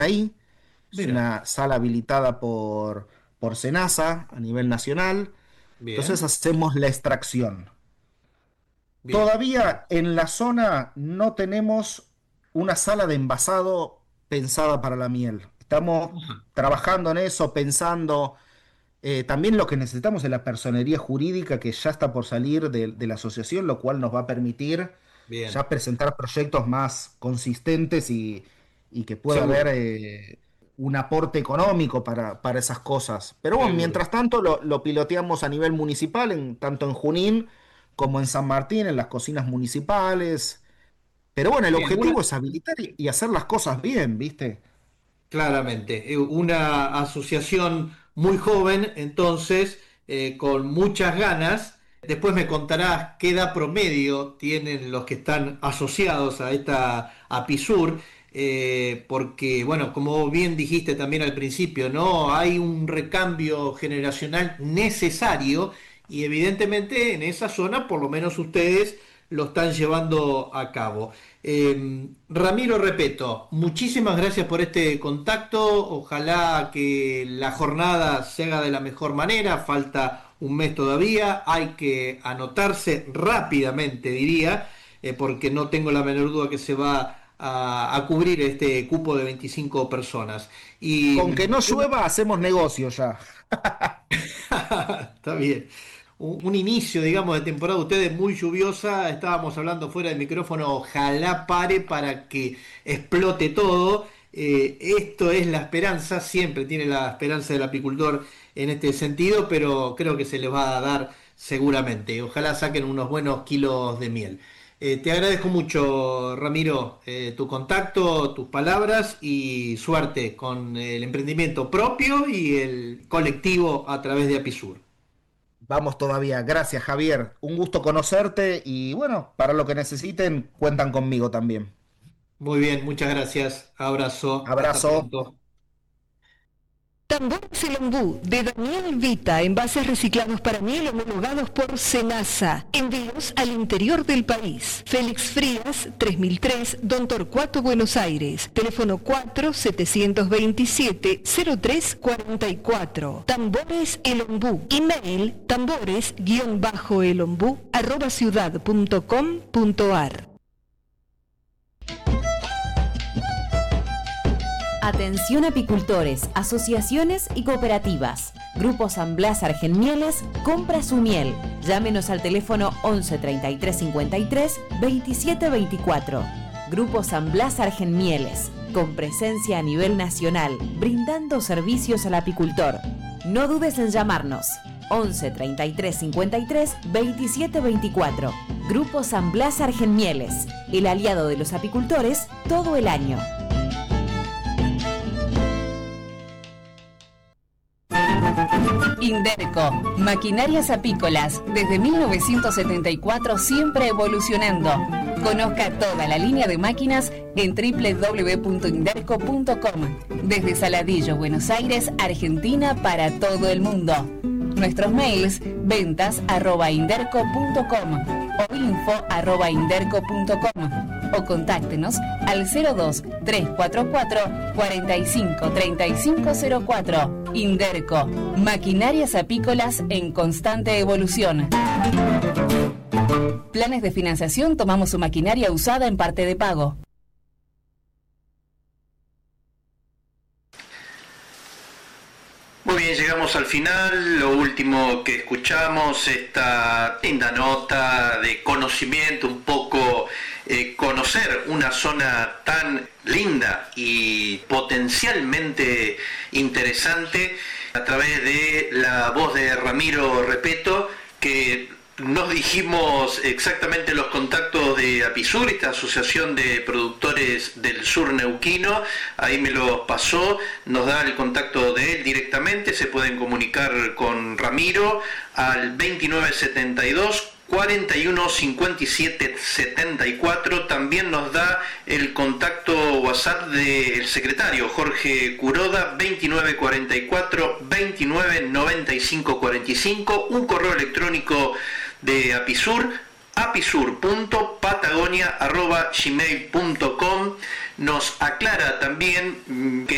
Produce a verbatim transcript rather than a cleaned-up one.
ahí. Es Mira, una sala habilitada por, por SENASA a nivel nacional. Entonces bien, hacemos la extracción. bien. Todavía en la zona no tenemos una sala de envasado pensada para la miel. Estamos Ajá, trabajando en eso, pensando. Eh, también lo que necesitamos es la personería jurídica que ya está por salir de, de la asociación, lo cual nos va a permitir bien, ya presentar proyectos más consistentes y, y que pueda haber seguro, eh, un aporte económico para, para esas cosas. Pero bueno, seguro. mientras tanto lo, lo piloteamos a nivel municipal, en, tanto en Junín como en San Martín, en las cocinas municipales. Pero bueno, el Bien, una, objetivo es habilitar y, y hacer las cosas bien, ¿viste? claramente, eh, una asociación muy joven, entonces, eh, con muchas ganas. Después me contarás qué edad promedio tienen los que están asociados a esta APISUR, eh, porque, bueno, como bien dijiste también al principio, ¿no? Hay un recambio generacional necesario y evidentemente en esa zona, por lo menos ustedes lo están llevando a cabo. Eh, Ramiro Repeto, muchísimas gracias por este contacto. Ojalá que la jornada se haga de la mejor manera. Falta un mes todavía. Hay que anotarse rápidamente, diría, eh, porque no tengo la menor duda que se va a, a cubrir este cupo de veinticinco personas. Y Con que no una, llueva, hacemos negocio ya. está bien. Un, un inicio, digamos, de temporada, ustedes muy lluviosa, estábamos hablando fuera del micrófono, ojalá pare para que explote todo. Eh, esto es la esperanza, siempre tiene la esperanza del apicultor en este sentido, pero creo que se les va a dar seguramente. Ojalá saquen unos buenos kilos de miel. Eh, te agradezco mucho, Ramiro, eh, tu contacto, tus palabras y suerte con el emprendimiento propio y el colectivo a través de Apisur. Vamos todavía. Gracias, Javier. Un gusto conocerte y bueno, para lo que necesiten, cuentan conmigo también. Muy bien, muchas gracias. Abrazo, hasta Abrazo. pronto. Tambores El Ombú, de Daniel Vita, envases reciclados para miel homologados por SENASA. Envíos al interior del país. Félix Frías, tres mil tres, Don Torcuato, Buenos Aires. Teléfono cuatro siete dos siete cero tres cuatro cuatro. Tambores El Ombú. Email tambores-elombú arroba ciudad punto com punto ar. Atención apicultores, asociaciones y cooperativas. Grupo San Blas Argenmieles compra su miel. Llámenos al teléfono once treinta y tres cincuenta y tres veintisiete veinticuatro. Grupo San Blas Argenmieles, con presencia a nivel nacional, brindando servicios al apicultor. No dudes en llamarnos. once treinta y tres cincuenta y tres veintisiete veinticuatro. Grupo San Blas Argenmieles, el aliado de los apicultores todo el año. Inderco, maquinarias apícolas, desde mil novecientos setenta y cuatro siempre evolucionando. Conozca toda la línea de máquinas en doble u doble u doble u punto inderco punto com. Desde Saladillo, Buenos Aires, Argentina, para todo el mundo. Nuestros mails, ventas arroba inderco punto com o info arroba inderco punto com, o contáctenos al cero dos tres cuatro cuatro cuarenta y cinco treinta y cinco cero cuatro. Inderco, maquinarias apícolas en constante evolución. Planes de financiación, tomamos su maquinaria usada en parte de pago. Muy bien, llegamos al final. Lo último que escuchamos, esta linda nota de conocimiento, un poco eh, conocer una zona tan linda y potencialmente interesante a través de la voz de Ramiro Repeto, que nos dijimos exactamente los contactos de Apisur, esta asociación de productores del sur neuquino. Ahí me lo pasó, nos da el contacto de él directamente. Se pueden comunicar con Ramiro al veintinueve setenta y dos cuarenta y uno cincuenta y siete setenta y cuatro. También nos da el contacto WhatsApp del secretario Jorge Curoda, veintinueve cuarenta y cuatro veintinueve noventa y cinco cuarenta y cinco. Un correo electrónico de Apisur, apisur punto patagonia arroba gmail punto com. Nos aclara también que